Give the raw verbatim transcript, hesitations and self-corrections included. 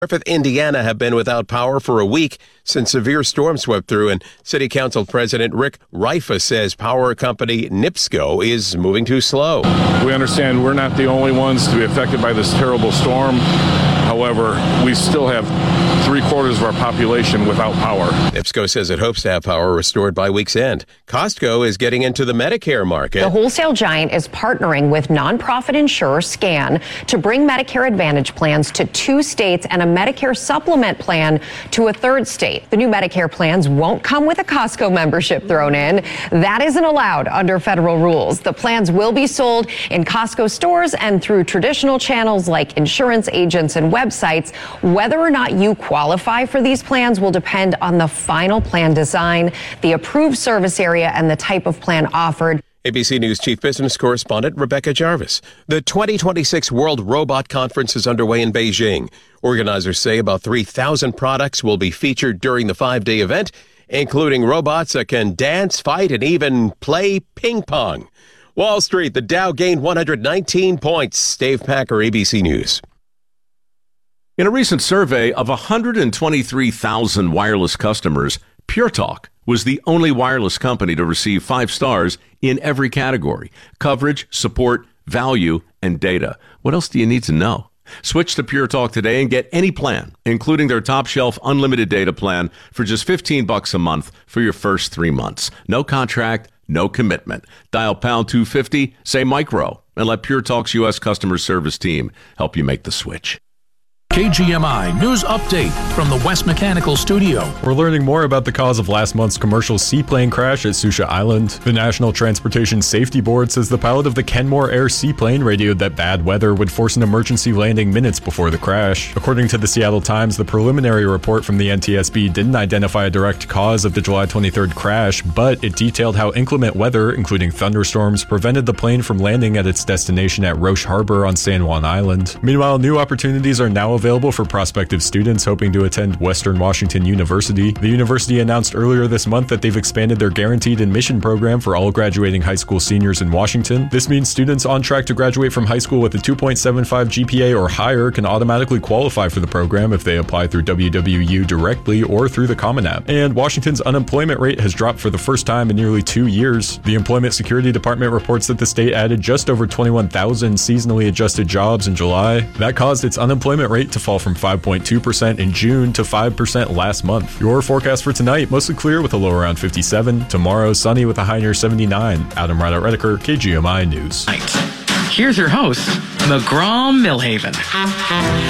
Griffith, Indiana have been without power for a week since severe storms swept through, and City Council President Rick Rifa says power company NIPSCO is moving too slow. We understand we're not the only ones to be affected by this terrible storm. However, we still have three quarters of our population without power. NIPSCO says it hopes to have power restored by week's end. Costco is getting into the Medicare market. The wholesale giant is partnering with nonprofit insurer SCAN to bring Medicare Advantage plans to two states and a Medicare supplement plan to a third state. The new Medicare plans won't come with a Costco membership thrown in. That isn't allowed under federal rules. The plans will be sold in Costco stores and through traditional channels like insurance agents and websites. Whether or not you qualify for these plans will depend on the final plan design, the approved service area, and the type of plan offered. A B C News Chief Business Correspondent Rebecca Jarvis. The twenty twenty-six World Robot Conference is underway in Beijing. Organizers say about three thousand products will be featured during the five-day event, including robots that can dance, fight, and even play ping pong. Wall Street, the Dow gained one hundred nineteen points. Dave Packer, A B C News. In a recent survey of one hundred twenty-three thousand wireless customers, PureTalk was the only wireless company to receive five stars in every category: coverage, support, value, and data. What else do you need to know? Switch to PureTalk today and get any plan, including their top shelf unlimited data plan, for just fifteen bucks a month for your first three months. No contract, no commitment. Dial pound two fifty, say micro, and let PureTalk's U S customer service team help you make the switch. K G M I News Update from the West Mechanical Studio. We're learning more about the cause of last month's commercial seaplane crash at Susha Island. The National Transportation Safety Board says the pilot of the Kenmore Air seaplane radioed that bad weather would force an emergency landing minutes before the crash. According to the Seattle Times, the preliminary report from the N T S B didn't identify a direct cause of the July twenty-third crash, but it detailed how inclement weather, including thunderstorms, prevented the plane from landing at its destination at Roche Harbor on San Juan Island. Meanwhile, new opportunities are now available for prospective students hoping to attend Western Washington University. The university announced earlier this month that they've expanded their guaranteed admission program for all graduating high school seniors in Washington. This means students on track to graduate from high school with a two point seven five G P A or higher can automatically qualify for the program if they apply through W W U directly or through the Common App. And Washington's unemployment rate has dropped for the first time in nearly two years. The Employment Security Department reports that the state added just over twenty-one thousand seasonally adjusted jobs in July. That caused its unemployment rate to fall from five point two percent in June to five percent last month. Your forecast for tonight, mostly clear with a low around fifty-seven. Tomorrow, sunny with a high near seventy-nine. Adam Ryder-Redeker, K G M I News. Here's your host, McGraw Millhaven.